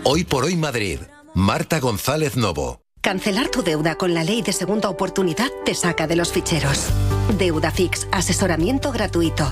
Hoy por hoy Madrid. Marta González Novo. Cancelar tu deuda con la ley de segunda oportunidad te saca de los ficheros. Deuda Fix, asesoramiento gratuito.